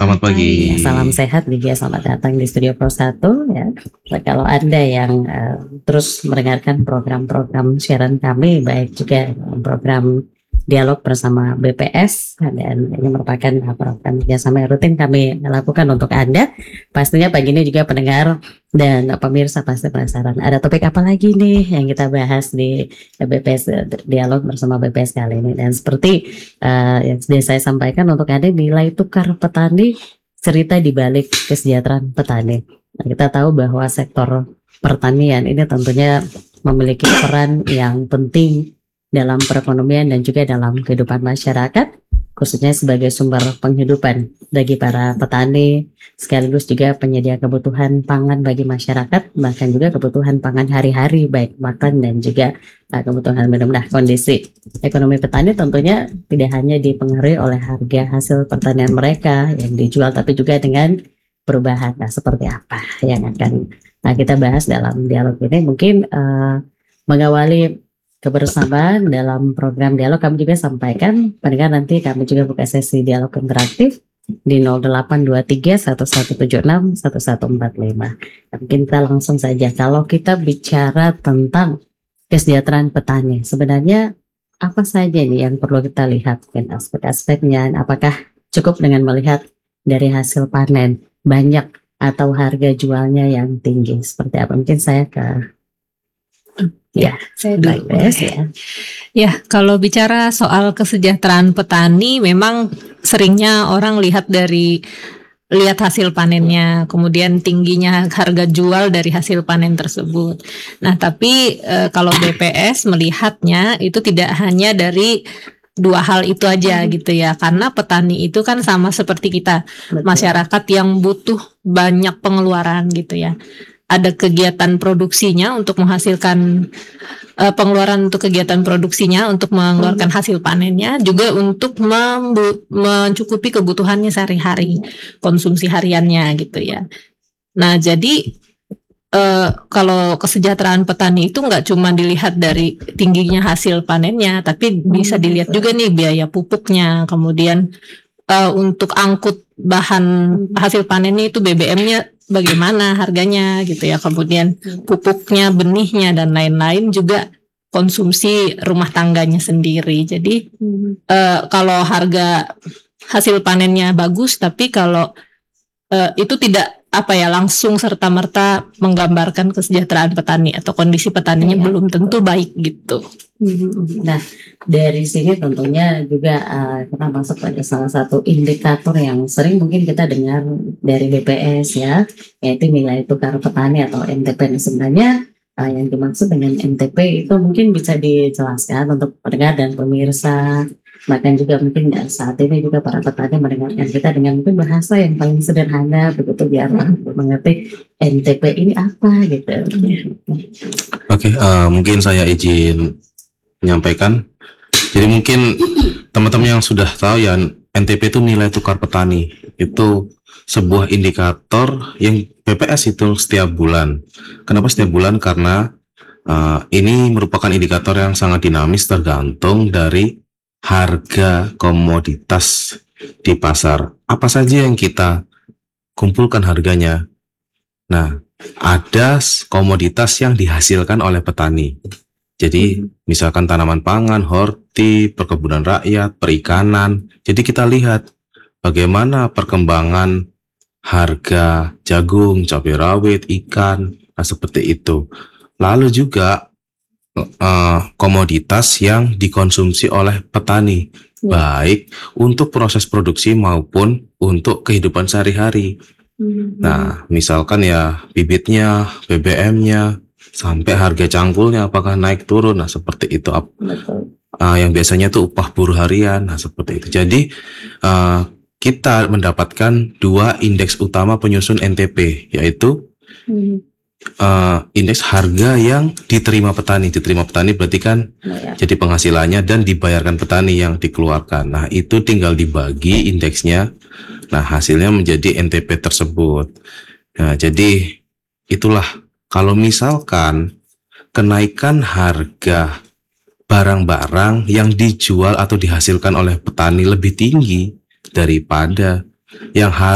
Selamat pagi. Ya, salam sehat juga, selamat datang di Studio Pro 1 ya. Kalau Anda yang terus mendengarkan program-program siaran kami, baik juga program dialog bersama BPS, dan ini merupakan program kerjasama yang rutin kami lakukan untuk Anda. Pastinya pagi ini juga pendengar dan pemirsa pasti penasaran, ada topik apa lagi nih yang kita bahas di BPS dialog bersama BPS kali ini. Dan seperti yang sudah saya sampaikan untuk Anda, nilai tukar petani, cerita di balik kesejahteraan petani. Nah, kita tahu bahwa sektor pertanian ini tentunya memiliki peran yang penting dalam perekonomian dan juga dalam kehidupan masyarakat, khususnya sebagai sumber penghidupan bagi para petani, sekaligus juga penyedia kebutuhan pangan bagi masyarakat, bahkan juga kebutuhan pangan hari-hari, baik makan dan juga kebutuhan minum. Nah, kondisi ekonomi petani tentunya tidak hanya dipengaruhi oleh harga hasil pertanian mereka yang dijual, tapi juga dengan perubahan. Nah, seperti apa yang akan kita bahas dalam dialog ini? Mungkin mengawali kebersamaan dalam program dialog, kami juga sampaikan pendengar, nanti kami juga buka sesi dialog interaktif di 0823 1176 1145. Mungkin kita langsung saja, kalau kita bicara tentang kesejahteraan petani, sebenarnya apa saja nih yang perlu kita lihat, mungkin aspek-aspeknya? Apakah cukup dengan melihat dari hasil panen banyak atau harga jualnya yang tinggi? Seperti apa? Mungkin saya ke saya dulu. Ya, kalau bicara soal kesejahteraan petani, memang seringnya orang lihat hasil panennya, kemudian tingginya harga jual dari hasil panen tersebut. Nah, tapi kalau BPS melihatnya itu tidak hanya dari dua hal itu aja gitu ya, karena petani itu kan sama seperti kita, masyarakat yang butuh banyak pengeluaran gitu ya. Ada kegiatan produksinya untuk menghasilkan pengeluaran untuk kegiatan produksinya, untuk mengeluarkan hasil panennya, juga untuk mencukupi kebutuhannya sehari-hari, konsumsi hariannya gitu ya. Nah, jadi kalau kesejahteraan petani itu nggak cuma dilihat dari tingginya hasil panennya, tapi bisa dilihat juga nih biaya pupuknya, kemudian untuk angkut bahan hasil panennya itu BBM-nya bagaimana harganya gitu ya, kemudian pupuknya, benihnya dan lain-lain, juga konsumsi rumah tangganya sendiri. Jadi kalau harga hasil panennya bagus, tapi kalau itu tidak langsung serta-merta menggambarkan kesejahteraan petani atau kondisi petaninya belum tentu baik gitu. Nah, dari sini tentunya juga kita masuk pada salah satu indikator yang sering mungkin kita dengar dari BPS ya, yaitu nilai tukar petani atau NTP. Sebenarnya yang dimaksud dengan NTP itu mungkin bisa dijelaskan untuk pendengar dan pemirsa, bahkan juga mungkin saat ini juga para petani mendengarkan kita dengan mungkin bahasa yang paling sederhana begitu, biar mengerti NTP ini apa gitu. Oke, mungkin saya izin menyampaikan. Jadi mungkin teman-teman yang sudah tahu ya, NTP itu nilai tukar petani. Itu sebuah indikator yang BPS hitung setiap bulan. Kenapa setiap bulan? Karena ini merupakan indikator yang sangat dinamis, tergantung dari harga komoditas di pasar. Apa saja yang kita kumpulkan harganya? Nah, ada komoditas yang dihasilkan oleh petani. Jadi misalkan tanaman pangan, horti, perkebunan rakyat, perikanan. Jadi kita lihat bagaimana perkembangan harga jagung, cabai rawit, ikan, seperti itu. Lalu juga komoditas yang dikonsumsi oleh petani, baik untuk proses produksi maupun untuk kehidupan sehari-hari. Nah, misalkan ya bibitnya, BBM-nya, sampai harga cangkulnya apakah naik turun, nah seperti itu. Yang biasanya tuh upah buruh harian, nah seperti itu. Jadi kita mendapatkan dua indeks utama penyusun NTP, yaitu indeks harga yang diterima petani. Diterima petani berarti kan jadi penghasilannya dan dibayarkan petani yang dikeluarkan. Nah, itu tinggal dibagi indeksnya. Nah, hasilnya menjadi NTP tersebut. Nah, jadi itulah, kalau misalkan kenaikan harga barang-barang yang dijual atau dihasilkan oleh petani lebih tinggi daripada yang